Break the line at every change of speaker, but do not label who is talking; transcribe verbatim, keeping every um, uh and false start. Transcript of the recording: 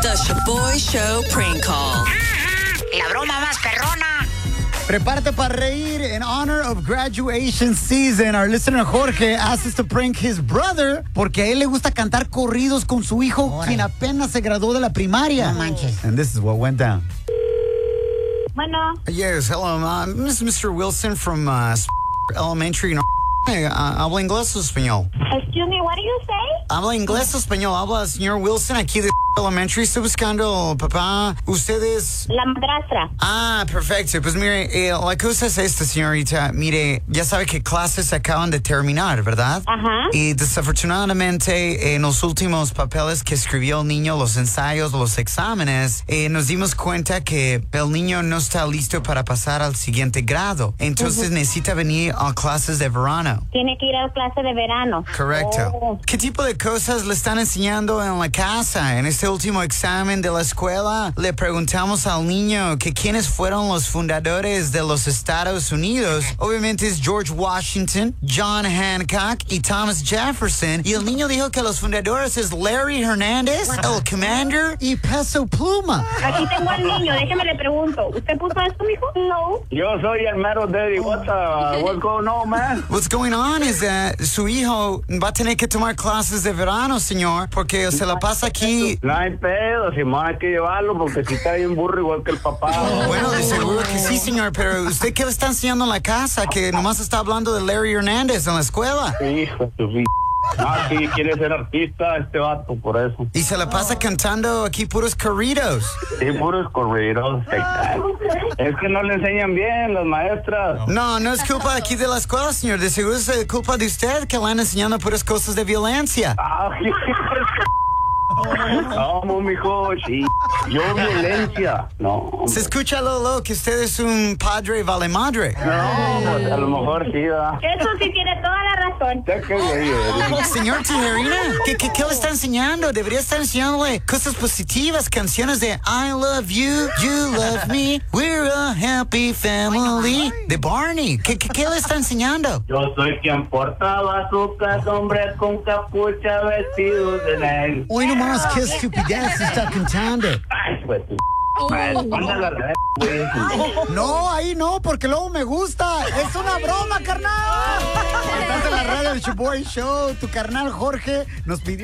The Shaboy Show prank call.
La broma más perrona.
Prepárate para reír. In honor of graduation season, our listener Jorge asked us to prank his brother porque a él le gusta cantar corridos con su hijo, Órale. quien apenas se graduó de la primaria.
No manches.
And this is what went down.
Bueno.
Yes, hello. Uh, this is Mister Wilson from uh, Elementary. Uh, ¿Habla inglés o español?
Excuse me, what do you say?
¿Habla inglés o español? Habla señor Wilson aquí de Elementary. Estoy buscando, papá. Ustedes...
La madrastra.
Ah, perfecto. Pues mire, eh, la cosa es esta, señorita. Mire, ya sabe que clases acaban de terminar, ¿verdad?
Ajá.
Y desafortunadamente, en los últimos papeles que escribió el niño, los ensayos, los exámenes, eh, nos dimos cuenta que el niño no está listo para pasar al siguiente grado. Entonces uh-huh. necesita venir a clases de verano.
Tiene que ir a clase de verano.
Correcto.
Oh.
¿Qué tipo de cosas le están enseñando en la casa? En este último examen de la escuela, le preguntamos al niño que quiénes fueron los fundadores de los Estados Unidos. Obviamente es George Washington, John Hancock y Thomas Jefferson. Y el niño dijo que los fundadores es Larry Hernández, el Commander y Peso Pluma.
Aquí tengo al niño, déjeme le pregunto. ¿Usted puso esto, mijo? No.
Yo soy el mero daddy. What's, uh, what's going on, man?
What's going on is that su hijo va a tener que tomar clases de verano, señor, porque se la pasa aquí.
No hay pedo, Simón, hay que llevarlo porque si está bien burro igual que el papá.
Bueno, de seguro que sí, señor, pero ¿usted qué le está enseñando en la casa? Que nomás está hablando de Larry Hernández en la escuela.
Hijo de tu vida. Ah, sí, quiere ser artista este vato, por eso.
Y se la pasa cantando aquí puros corridos.
Sí, puros corridos. Es que no le enseñan bien las maestras.
No, no es culpa aquí de la escuela, señor. De seguro es culpa de usted que le han enseñando puras cosas de violencia.
Ah, no, mijo, sí. Yo violencia, no.
Se escucha, Lolo, que usted es un padre vale madre.
No, pues a lo mejor sí, ¿verdad?
Eso sí tiene toda la razón.
Ya que güey.
Señor Tijerina, ¿qué, qué, ¿qué le está enseñando? Debería estar enseñándole cosas positivas, canciones de I love you, you love me, we're a happy family, de Barney. ¿Qué, qué, qué le está enseñando?
Yo soy quien portaba azúcar, hombres con capucha, vestidos de negro.
Hoy nomás, qué estupidez está cantando.
Ay, pues tu manda la red, güey.
No, ahí no, porque luego me gusta. Es una broma, carnal. Estás en la radio del Shaboy Show. Tu carnal Jorge nos pidió